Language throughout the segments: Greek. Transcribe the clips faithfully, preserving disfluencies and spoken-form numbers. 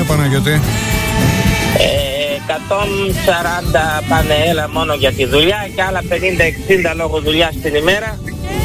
Παναγιώτη. Ε, εκατόν σαράντα πάνε έλα μόνο για τη δουλειά και άλλα πενήντα εξήντα λόγω δουλειά την ημέρα.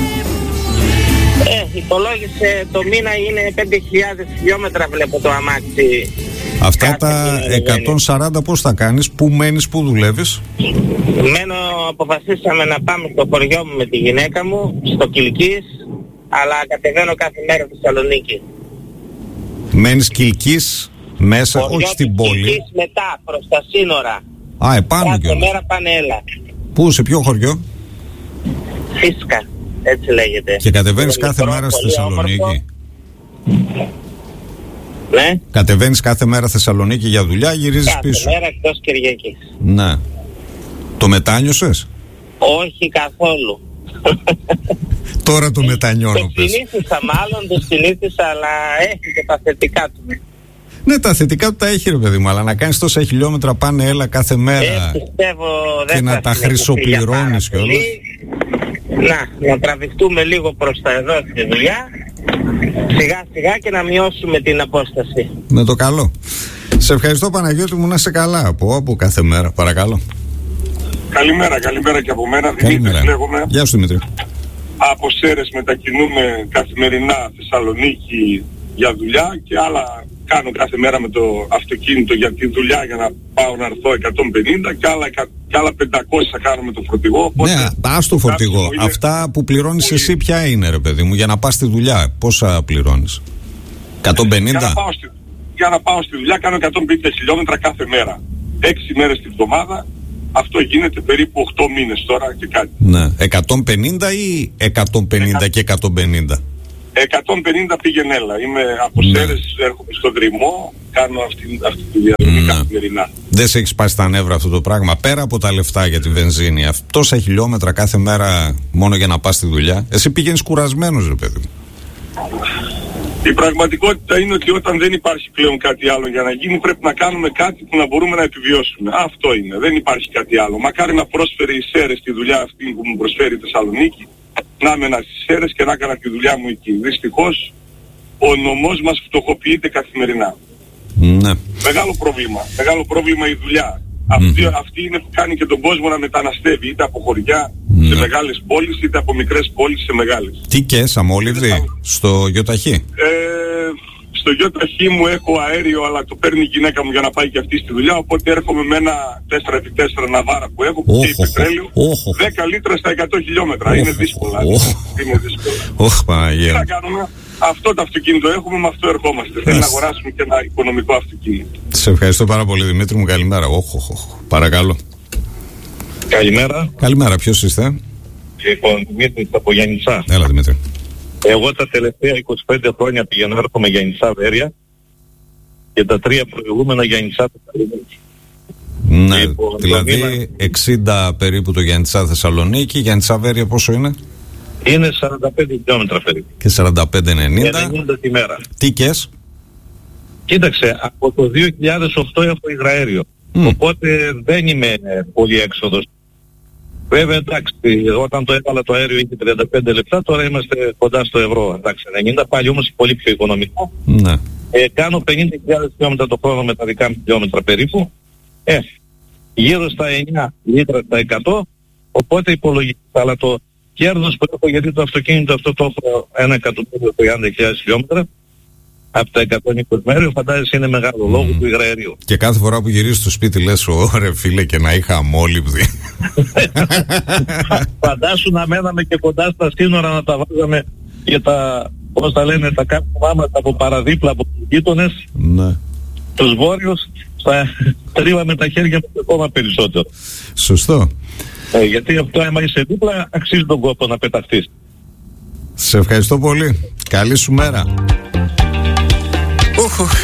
Ε, υπολόγισε το μήνα είναι πέντε χιλιάδες χιλιόμετρα βλέπω το αμάξι. Αυτά τα εκατόν σαράντα πώς θα κάνεις, πού μένεις, πού δουλεύεις? Μένω, αποφασίσαμε να πάμε στο χωριό μου με τη γυναίκα μου, στο Κιλκής, αλλά κατεβαίνω κάθε μέρα στη Θεσσαλονίκη. Μένεις Κιλκής μέσα, χωριό όχι στην πόλη. Κιλκής μετά, προς τα σύνορα. Α, επάνω κάθε κιόλας. μέρα πάνε έλα. Πού, σε ποιο χωριό? Φίσκα, έτσι λέγεται. Και κατεβαίνεις Είναι κάθε μικρό, μέρα στη πολύ Θεσσαλονίκη? όμορφο. Ναι. Κατεβαίνεις κάθε μέρα Θεσσαλονίκη για δουλειά, γυρίζεις Κάθε πίσω? μέρα εκτός Κυριακής. Ναι. Το μετάνιωσες? Όχι καθόλου. Τώρα το μετανιώνω, Το πες. συνήθισα μάλλον, το συνήθισα, αλλά έχει και τα θετικά του. Ναι, τα θετικά του τα έχει, ρε παιδί μου, αλλά να κάνεις τόσα χιλιόμετρα πάνε έλα κάθε μέρα Ε, πιστεύω δεν και θα να τα συνεχιστεί χρυσοπληρώνεις για πάρα κιόλας. πολύ. Να, να τραβηχτούμε λίγο προς τα εδώ στη δουλειά, σιγά σιγά και να μειώσουμε την απόσταση. Με το καλό. Σε ευχαριστώ, Παναγιώτη μου, να είσαι καλά από, από κάθε μέρα, παρακαλώ. Καλημέρα, καλημέρα και από μένα. Καλημέρα. Δημήτρης λέγομαι. Γεια σου, Δημήτρη. Από Σέρες μετακινούμε καθημερινά Θεσσαλονίκη για δουλειά και άλλα κάνω κάθε μέρα με το αυτοκίνητο για τη δουλειά για να πάω να έρθω εκατόν πενήντα και άλλα, και άλλα πεντακόσια θα κάνω με το φορτηγό. Οπότε, Ναι, πας το φορτηγό. είναι... Αυτά που πληρώνεις πολύ... εσύ ποια είναι, ρε παιδί μου, για να πας στη δουλειά? Πόσα πληρώνεις? εκατόν πενήντα? Για να, πάω στη... για να πάω στη δουλειά κάνω εκατόν πενήντα χιλιόμετρα κάθε μέρα. έξι μέρες την εβδομάδα. Αυτό γίνεται περίπου οκτώ μήνες τώρα και κάτι. Ναι. εκατόν πενήντα ή εκατόν πενήντα και εκατόν πενήντα? εκατόν πενήντα πήγαινε έλα. Είμαι από Ναι. Σέρες, έρχομαι στον Δρυμό, κάνω αυτή, αυτή τη διαδρομή Ναι. καθημερινά. Δεν σε έχει σπάσει τα νεύρα αυτό το πράγμα? Πέρα από τα λεφτά για τη βενζίνη, αυ- τόσα χιλιόμετρα κάθε μέρα μόνο για να πας στη δουλειά. Εσύ πηγαίνεις κουρασμένος, ρε παιδί μου. Η πραγματικότητα είναι ότι όταν δεν υπάρχει πλέον κάτι άλλο για να γίνει, πρέπει να κάνουμε κάτι που να μπορούμε να επιβιώσουμε. Αυτό είναι. Δεν υπάρχει κάτι άλλο. Μακάρι να πρόσφερε η Σέρες τη δουλειά αυτή που μου προσφέρει η Θεσσαλονίκη, να έμενα στις Σέρες και να έκανα τη δουλειά μου εκεί. Δυστυχώς, ο νομός μας φτωχοποιείται καθημερινά. Ναι. Μεγάλο πρόβλημα. Μεγάλο πρόβλημα η δουλειά. Αυτή, αυτή είναι που κάνει και τον κόσμο να μεταναστεύει, είτε από χωριά σε μεγάλες πόλεις, είτε από μικρές πόλεις σε μεγάλες. Τι κες, αμόλυβδη, στο γιοταχή? Ε, στο γιοταχή μου έχω αέριο, αλλά το παίρνει η γυναίκα μου για να πάει και αυτή στη δουλειά, οπότε έρχομαι με ένα τέσσερα επί τέσσερα ναβάρα που έχω, που καίει πετρέλαιο, δέκα λίτρα στα εκατό χιλιόμετρα. Είναι δύσκολα. Είναι δύσκολα. Ωχ, Παναγία. Τι να κάνουμε? Αυτό το αυτοκίνητο έχουμε, με αυτό ερχόμαστε. Θέλει να αγοράσουμε και ένα οικονομικό αυτοκίνητο. Σε ευχαριστώ πάρα πολύ, Δημήτρη μου. Καλημέρα. Όχ, όχ, όχ. Παρακαλώ. Καλημέρα. Καλημέρα, ποιος είστε? Λοιπόν, Δημήτρης από Γιάννητσά. Έλα, Δημήτρη. Εγώ τα τελευταία είκοσι πέντε χρόνια πηγαίνω έρχομαι Γιάννητσά Βέρεια και τα τρία προηγούμενα Γιάννητσά Θεσσαλονίκη. Ναι, Λοιπόν, δηλαδή μήνα... εξήντα περίπου το Γιάννητσά Θεσσαλονίκη. Γιάννητσά Βέρεια πόσο είναι? Είναι σαράντα πέντε χιλιόμετρα περίπου. Και σαράντα πέντε ενενήντα. ενενήντα τη μέρα. Τι κες? Κοίταξε, από το δύο χιλιάδες οκτώ έχω υγραέριο. Mm. Οπότε δεν είμαι πολύ έξοδος. Βέβαια, εντάξει, όταν το έβαλα το αέριο είχε τριάντα πέντε λεπτά, τώρα είμαστε κοντά στο ευρώ. Εντάξει, ενενήντα πάλι όμως πολύ πιο οικονομικό. Ναι. Ε, κάνω πενήντα χιλιάδες χιλιόμετρα το χρόνο με τα δικά μου χιλιόμετρα περίπου. Ε, γύρω στα εννιά λίτρα στα εκατό, οπότε υπολογίζεται. Αλλά το κέρδος που έχω, γιατί το αυτοκίνητο αυτό το έχω ένα εκατομμύριο τριάντα χιλιάδες χιλιόμετρα, από τα εκατόν είκοσι μέριο, φαντάζεσαι είναι μεγάλο λόγο mm. του υγραερίου. Και κάθε φορά που γυρίζεις στο σπίτι λες, ωραία φίλε, και να είχα αμόλυβδη. Φαντάσου να μέναμε και κοντά στα σύνορα να τα βάζαμε και τα, πώς τα λένε, τα κάρτια μας από παραδίπλα από τους γείτονες, ναι. τους βόρειους, θα τρίβαμε τα χέρια μας ακόμα περισσότερο. Σωστό. Ε, γιατί αυτό άμα είσαι δίπλα αξίζει τον κόπο να πεταχτείς. Σε ευχαριστώ πολύ. Καλή σου μέρα. Οχ.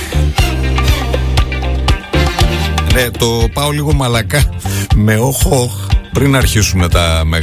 Ναι, το πάω λίγο μαλακά με όχ, όχ πριν αρχίσουμε τα